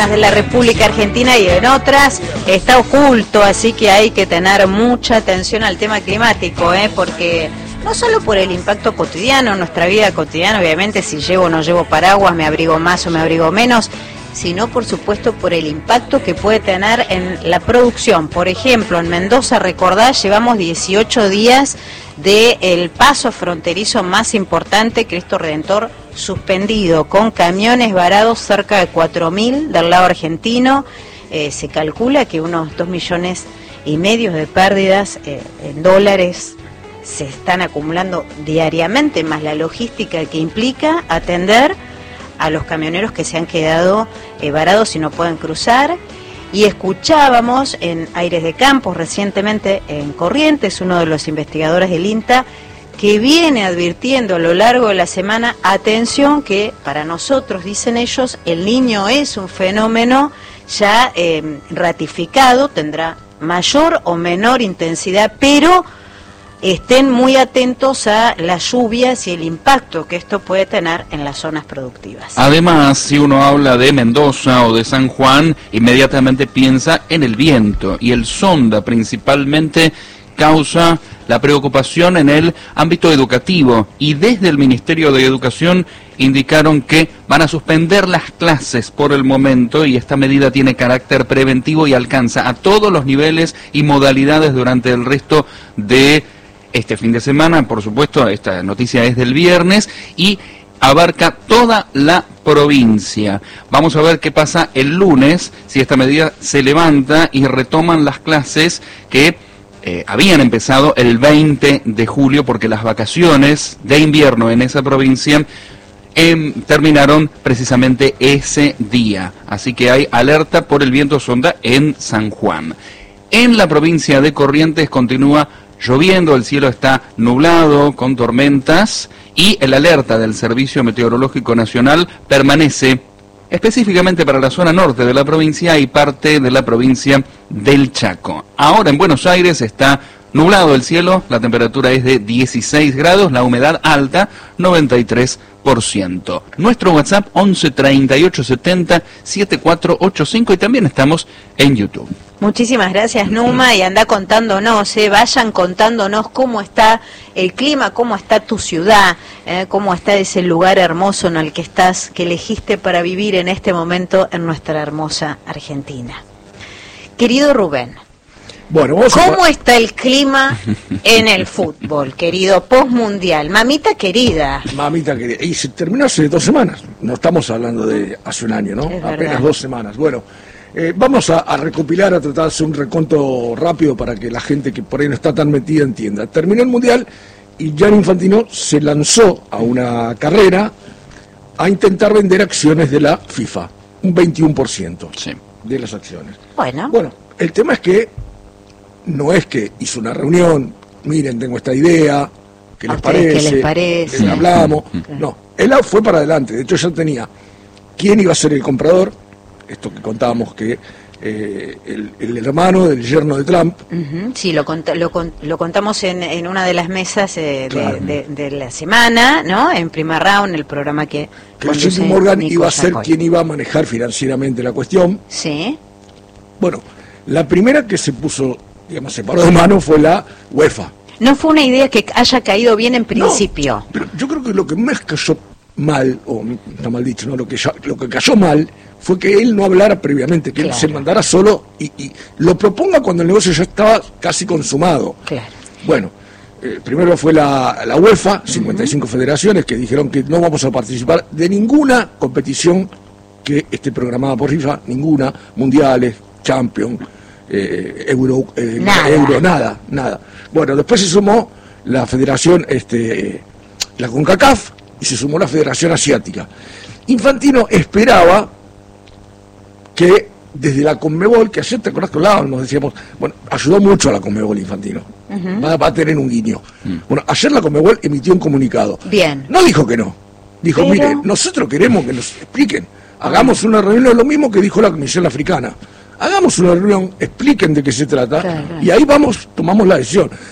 de la República Argentina y en otras está oculto, así que hay que tener mucha atención al tema climático, porque no solo por el impacto cotidiano, en nuestra vida cotidiana, obviamente si llevo o no llevo paraguas, me abrigo más o me abrigo menos, sino por supuesto por el impacto que puede tener en la producción. Por ejemplo, en Mendoza, recordá, llevamos 18 días del paso fronterizo más importante, Cristo Redentor, suspendido, con camiones varados cerca de 4.000 del lado argentino. Se calcula que unos 2,5 millones de pérdidas en dólares se están acumulando diariamente, más la logística que implica atender a los camioneros que se han quedado varados y no pueden cruzar. Y escuchábamos en Aires de Campos recientemente en Corrientes, uno de los investigadores del INTA, que viene advirtiendo a lo largo de la semana, atención que para nosotros, dicen ellos, el Niño es un fenómeno ya ratificado, tendrá mayor o menor intensidad, pero estén muy atentos a las lluvias y el impacto que esto puede tener en las zonas productivas. Además, si uno habla de Mendoza o de San Juan, inmediatamente piensa en el viento, y el Sonda principalmente causa la preocupación en el ámbito educativo, y desde el Ministerio de Educación indicaron que van a suspender las clases por el momento, y esta medida tiene carácter preventivo y alcanza a todos los niveles y modalidades durante el resto de este fin de semana. Por supuesto, esta noticia es del viernes y abarca toda la provincia. Vamos a ver qué pasa el lunes, si esta medida se levanta y retoman las clases que habían empezado el 20 de julio, porque las vacaciones de invierno en esa provincia terminaron precisamente ese día. Así que hay alerta por el viento Sonda en San Juan. En la provincia de Corrientes continúa lloviendo, el cielo está nublado con tormentas y el alerta del Servicio Meteorológico Nacional permanece específicamente para la zona norte de la provincia y parte de la provincia del Chaco. Ahora en Buenos Aires está nublado el cielo, la temperatura es de 16 grados, la humedad alta, 93%. Nuestro WhatsApp 11 38 70 7485 y también estamos en YouTube. Muchísimas gracias, Numa, y anda contándonos, vayan contándonos cómo está el clima, cómo está tu ciudad, cómo está ese lugar hermoso en el que estás, que elegiste para vivir en este momento en nuestra hermosa Argentina. Querido Rubén, bueno, ¿cómo está el clima en el fútbol, querido, postmundial? Mamita querida. Mamita querida, y se terminó hace 2 semanas, no estamos hablando de hace un año, ¿no? Apenas 2 semanas, bueno. Vamos a recopilar, a tratar de hacer un reconto rápido para que la gente que por ahí no está tan metida entienda. Terminó el Mundial y Gianni Infantino se lanzó a una carrera a intentar vender acciones de la FIFA, un 21% sí, de las acciones. Bueno, el tema es que no es que hizo una reunión, miren, tengo esta idea, ¿qué les parece? ¿Qué hablamos? No, él fue para adelante, de hecho ya tenía quién iba a ser el comprador. Esto que contábamos que el hermano del yerno de Trump. Sí, lo contamos en una de las mesas de la semana, ¿no? En Primer Round, el programa que JP Morgan iba a ser quien iba a manejar financieramente la cuestión. Sí. Bueno, la primera que se puso, digamos, se paró de mano fue la UEFA. No fue una idea que haya caído bien en principio. No, pero yo creo que lo que más cayó mal, o está mal dicho, ¿no? Lo que cayó mal fue que él no hablara previamente, que él se mandara solo y lo proponga cuando el negocio ya estaba casi consumado. Claro. Bueno, primero fue la UEFA, 55 federaciones que dijeron que no vamos a participar de ninguna competición que esté programada por FIFA, ninguna, mundiales, Champions, Euro, nada. Bueno, después se sumó la federación, la CONCACAF, y se sumó la Federación Asiática. Infantino esperaba que desde la Conmebol, que ayer te acordás que hablábamos, decíamos, bueno, ayudó mucho a la Conmebol Infantino, va a tener un guiño. Bueno, ayer la Conmebol emitió un comunicado. Bien. No dijo que no, dijo, mire, nosotros queremos que nos expliquen, hagamos una reunión, lo mismo que dijo la Comisión Africana, hagamos una reunión, expliquen de qué se trata, y ahí tomamos la decisión.